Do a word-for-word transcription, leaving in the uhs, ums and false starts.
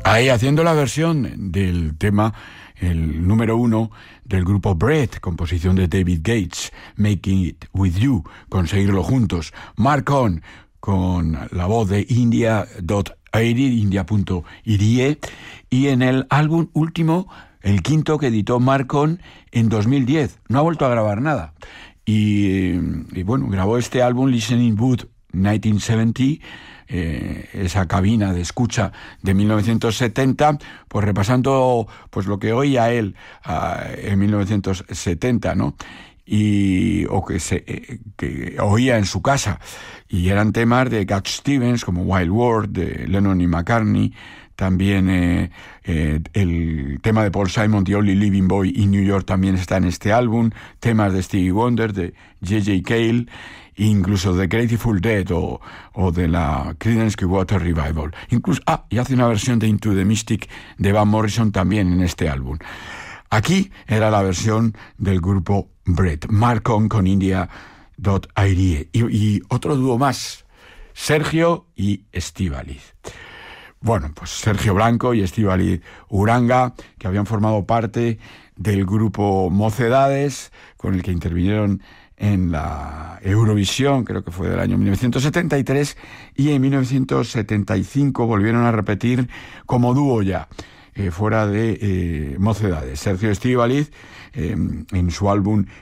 Ahí haciendo la versión del tema, el número uno del grupo Bread, composición de David Gates, Making It With You, Conseguirlo Juntos. Mark On, con la voz de India punto I D E, India punto I D E, y en el álbum último, el quinto que editó Mark On en dos mil diez. No ha vuelto a grabar nada. Y, y bueno, grabó este álbum Listening Booth mil novecientos setenta, eh, esa cabina de escucha de mil novecientos setenta, pues repasando pues lo que oía él uh, en mil novecientos setenta, ¿no? Y o que se eh, que oía en su casa, y eran temas de Cat Stevens como Wild World, de Lennon y McCartney. También eh, eh, el tema de Paul Simon, The Only Living Boy in New York, también está en este álbum. Temas de Stevie Wonder, de J J Cale, incluso de Grateful Dead o, o de la Creedence Clearwater Revival. Incluso, ah, y hace una versión de Into the Mystic de Van Morrison también en este álbum. Aquí era la versión del grupo Bread, Mark On con India punto I D E. Y, y otro dúo más, Sergio y Estíbaliz. Bueno, pues Sergio Blanco y Estíbaliz Uranga, que habían formado parte del grupo Mocedades, con el que intervinieron en la Eurovisión, creo que fue del año mil novecientos setenta y tres, y en mil novecientos setenta y cinco volvieron a repetir como dúo ya, eh, fuera de eh, Mocedades. Sergio Estíbaliz, eh, en su álbum